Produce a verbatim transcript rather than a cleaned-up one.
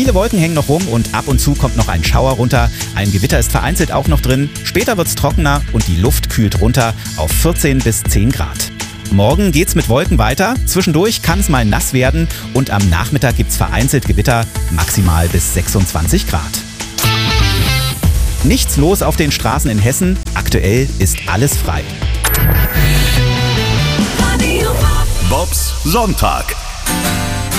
Viele Wolken hängen noch rum und ab und zu kommt noch ein Schauer runter. Ein Gewitter ist vereinzelt auch noch drin. Später wird's trockener und die Luft kühlt runter auf vierzehn bis zehn Grad. Morgen geht's mit Wolken weiter. Zwischendurch kann es mal nass werden und am Nachmittag gibt's vereinzelt Gewitter, maximal bis sechsundzwanzig Grad. Nichts los auf den Straßen in Hessen. Aktuell ist alles frei. Bobs Sonntag.